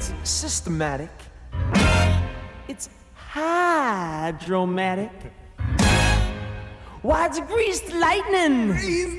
ain't systematic. It's hydromatic. Why, it's greased lightning.